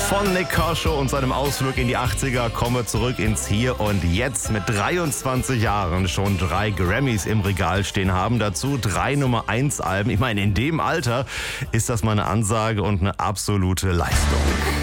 Von Nik Kershaw und seinem Ausflug in die 80er kommen wir zurück ins Hier und Jetzt. Mit 23 Jahren schon 3 Grammys im Regal stehen haben. Dazu 3 Nummer-1-Alben. Ich meine, in dem Alter ist das mal eine Ansage und eine absolute Leistung.